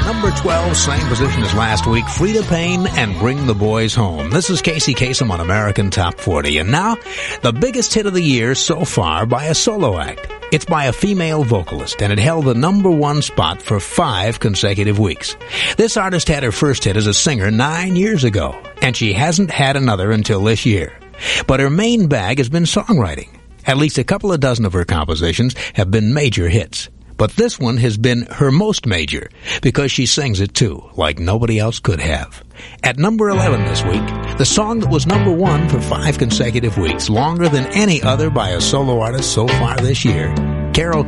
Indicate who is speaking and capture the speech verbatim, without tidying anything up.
Speaker 1: number twelve, same position as last week, Frida Payne and Bring the Boys Home. This is Casey Kasem on American Top forty. And now, the biggest hit of the year so far by a solo act. It's by a female vocalist, and it held the number one spot for five consecutive weeks. This artist had her first hit as a singer nine years ago, and she hasn't had another until this year. But her main bag has been songwriting. At least a couple of dozen of her compositions have been major hits. But this one has been her most major, because she sings it too, like nobody else could have. At number eleven this week, the song that was number one for five consecutive weeks, longer than any other by a solo artist so far this year, Carole